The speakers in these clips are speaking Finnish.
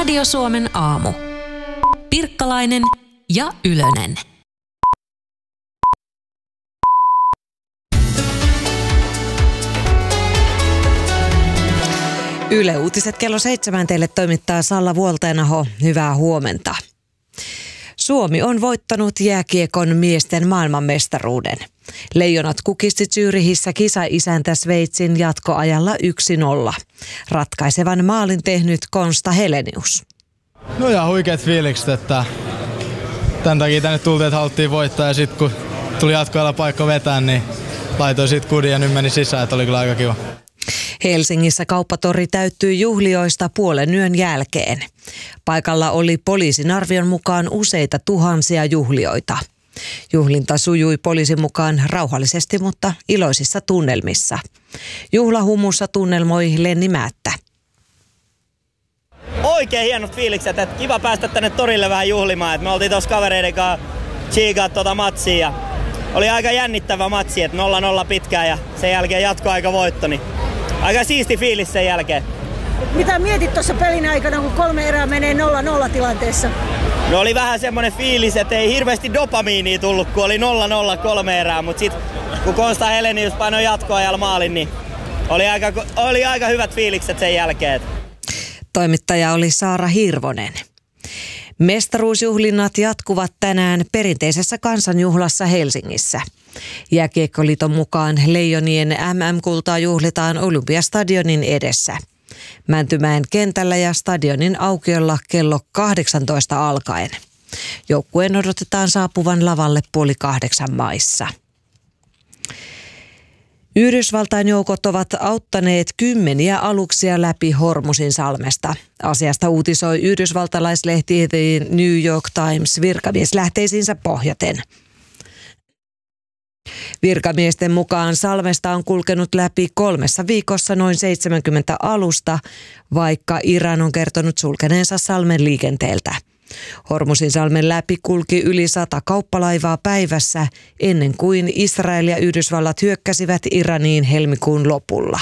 Radio Suomen aamu. Pirkkalainen ja Ylönen. Yle Uutiset kello 7 teille toimittaa Salla Vuoltenaho. Hyvää huomenta. Suomi on voittanut jääkiekon miesten maailmanmestaruuden. Leijonat kukisti Zyrihissä kisaisäntä Sveitsin jatkoajalla 1-0. Ratkaisevan maalin tehnyt Konsta Helenius. No ja huikeat fiilikset, että tämän takia tänne tultiin, että haluttiin voittaa ja sitten kun tuli jatkoajalla paikka vetää, niin laitoin siitä kudin ja nyt meni sisään, että oli kyllä aika kiva. Helsingissä kauppatori täyttyi juhlioista puolen yön jälkeen. Paikalla oli poliisin arvion mukaan useita tuhansia juhlioita. Juhlinta sujui poliisin mukaan rauhallisesti, mutta iloisissa tunnelmissa. Juhlahumussa tunnelmoi Lenni Määttä. Oikein hienot fiilikset, että kiva päästä tänne torille vähän juhlimaan. Et me oltiin tuossa kavereiden kanssa tsiikaa matsia ja oli aika jännittävä matsi, että 0-0 pitkään ja sen jälkeen jatkoaika voitto. Niin aika siisti fiilis sen jälkeen. Mitä mietit tuossa pelin aikana, kun 3 erää menee 0-0 tilanteessa? No oli vähän semmoinen fiilis, että ei hirveästi dopamiinia tullut, kun oli 0-0 3 erää. Mutta sitten kun Konsta Helenius painoi jatkoajalla maalin, niin oli aika hyvät fiilikset sen jälkeen. Toimittaja oli Saara Hirvonen. Mestaruusjuhlinnat jatkuvat tänään perinteisessä kansanjuhlassa Helsingissä. Jääkiekkoliiton mukaan Leijonien MM-kultaa juhlitaan Olympiastadionin edessä. Mäntymäen kentällä ja stadionin aukiolla kello 18 alkaen. Joukkueen odotetaan saapuvan lavalle 7:30 maissa. Yhdysvaltain joukot ovat auttaneet kymmeniä aluksia läpi Hormusin salmesta. Asiasta uutisoi yhdysvaltalaislehti The New York Times virkamieslähteisiinsä pohjaten. Virkamiesten mukaan salmesta on kulkenut läpi 3 viikossa noin 70 alusta, vaikka Iran on kertonut sulkeneensa salmen liikenteeltä. Hormusin salmen läpi kulki yli 100 kauppalaivaa päivässä ennen kuin Israel ja Yhdysvallat hyökkäsivät Iraniin helmikuun lopulla.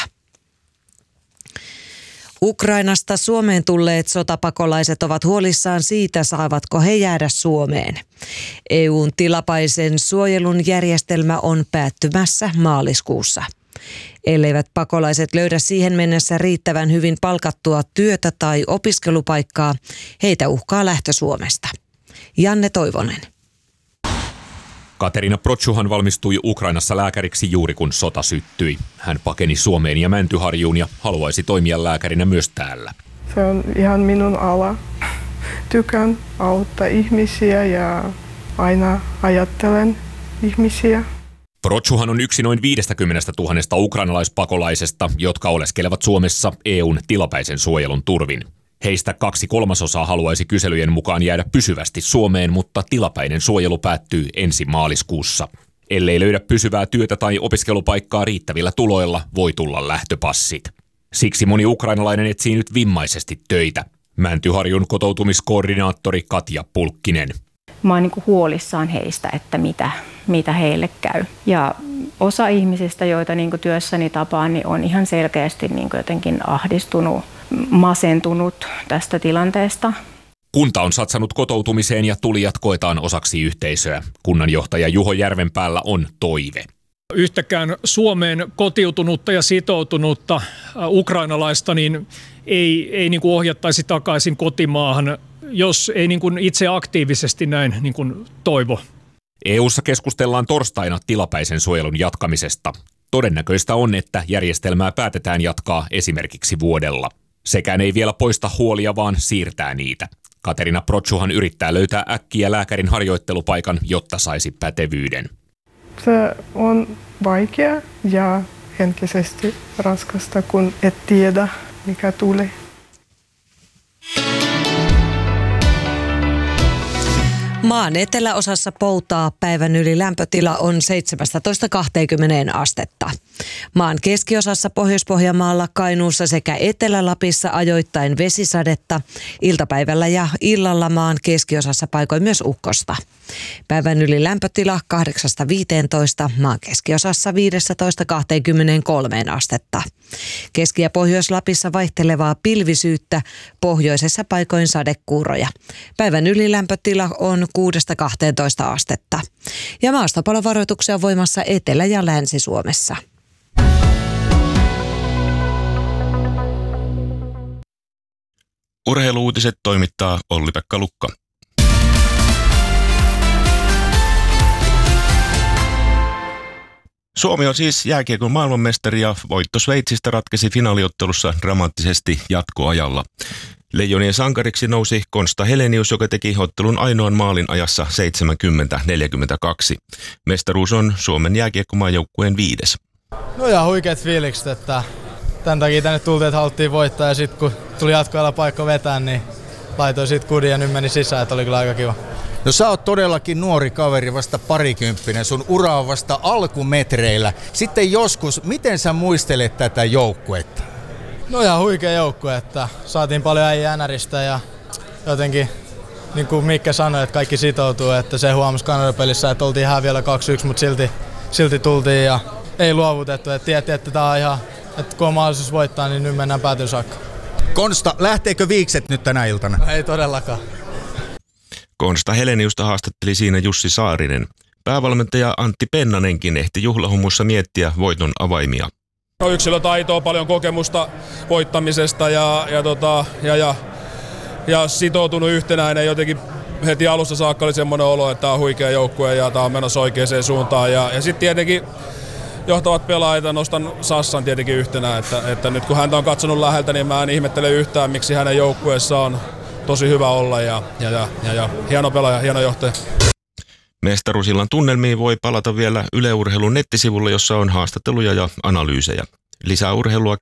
Ukrainasta Suomeen tulleet sotapakolaiset ovat huolissaan siitä, saavatko he jäädä Suomeen. EU:n tilapäisen suojelun järjestelmä on päättymässä maaliskuussa. Elleivät pakolaiset löydä siihen mennessä riittävän hyvin palkattua työtä tai opiskelupaikkaa, heitä uhkaa lähtö Suomesta. Janne Toivonen. Katerina Prochuhan valmistui Ukrainassa lääkäriksi juuri kun sota syttyi. Hän pakeni Suomeen ja Mäntyharjuun ja haluaisi toimia lääkärinä myös täällä. Se on ihan minun ala. Tykän auttaa ihmisiä ja aina ajattelen ihmisiä. Prochuhan on yksi noin 50 000 ukrainalaispakolaisesta, jotka oleskelevat Suomessa EU:n tilapäisen suojelun turvin. Heistä 2/3 haluaisi kyselyjen mukaan jäädä pysyvästi Suomeen, mutta tilapäinen suojelu päättyy ensi maaliskuussa. Ellei löydä pysyvää työtä tai opiskelupaikkaa riittävillä tuloilla, voi tulla lähtöpassit. Siksi moni ukrainalainen etsii nyt vimmaisesti töitä. Mäntyharjun kotoutumiskoordinaattori Katja Pulkkinen. Mä oon huolissaan heistä, että mitä heille käy. Ja osa ihmisistä, joita työssäni tapaan, niin on ihan selkeästi jotenkin ahdistunut, masentunut tästä tilanteesta. Kunta on satsannut kotoutumiseen ja tulijat koetaan osaksi yhteisöä. Kunnanjohtaja Juho Järvenpäällä on toive. Yhtäkään Suomeen kotiutunutta ja sitoutunutta ukrainalaista niin ei ohjattaisi takaisin kotimaahan, jos ei itse aktiivisesti näin toivo. EU:ssa keskustellaan torstaina tilapäisen suojelun jatkamisesta. Todennäköistä on, että järjestelmää päätetään jatkaa esimerkiksi vuodella. Sekään ei vielä poista huolia, vaan siirtää niitä. Katerina Prochuhan yrittää löytää äkkiä lääkärin harjoittelupaikan, jotta saisi pätevyyden. Se on vaikea ja henkisesti raskasta, kun et tiedä, mikä tulee. Maan eteläosassa poutaa päivän yli lämpötila on 17-20 astetta. Maan keskiosassa Pohjois-Pohjanmaalla, Kainuussa sekä Etelä-Lapissa ajoittain vesisadetta. Iltapäivällä ja illalla maan keskiosassa paikoin myös ukkosta. Päivän yli lämpötila 8-15, maan keskiosassa 15-23 astetta. Keski- ja Pohjois-Lapissa vaihtelevaa pilvisyyttä, pohjoisessa paikoin sadekuuroja. Päivän yli lämpötila on 6-12 astetta. Ja maastopalovaroituksia voimassa Etelä- ja Länsi-Suomessa. Urheilu-uutiset toimittaa Olli-Pekka Lukka. Suomi on siis jääkiekon maailmanmestari ja voitto Sveitsistä ratkesi finaaliottelussa dramaattisesti jatkoajalla. Leijonien sankariksi nousi Konsta Helenius, joka teki ottelun ainoan maalin ajassa 70-42. Mestaruus on Suomen jääkiekkomaajoukkueen 5. No ja huikeat fiilikset, että tämän takia tänne tultiin, että haluttiin voittaa ja sitten kun tuli jatkoajalla paikka vetää, niin laitoin siitä kudin ja nyt meni sisään, että oli kyllä aika kiva. No sä oot todellakin nuori kaveri, vasta parikymppinen, sun ura on vasta alkumetreillä. Sitten joskus, miten sä muistelet tätä joukkuetta? No ihan huikea joukkue, että saatiin paljon äijää NRistä ja jotenkin, niin kuin Mikke sanoi, että kaikki sitoutuu, että se huomasi Kanada-pelissä, että oltiin häviöllä 2-1, mutta silti tultiin ja ei luovutettu, että tiedettiin, että tää on ihan, että kun on mahdollisuus voittaa, niin nyt mennään päätyn saakka. Konsta, lähteekö viikset nyt tänä iltana? No, ei todellakaan. Konsta Heleniusta haastatteli siinä Jussi Saarinen. Päävalmentaja Antti Pennanenkin ehti juhlahumussa miettiä voiton avaimia. No, yksilötaitoa, paljon kokemusta voittamisesta ja sitoutunut yhtenäinen. Jotenkin heti alusta saakka oli semmoinen olo, että tämä on huikea joukkue ja tämä on menossa oikeaan suuntaan. Ja sitten tietenkin johtavat pelaajat, nostan Sassan tietenkin yhtenä, että nyt kun häntä on katsonut läheltä, niin mä en ihmettele yhtään, miksi hänen joukkueessa on tosi hyvä olla ja hieno pelaaja, hieno johtaja. Mestaruusillan tunnelmiin voi palata vielä Yle Urheilun nettisivulla, jossa on haastatteluja ja analyysejä. Lisää urheilua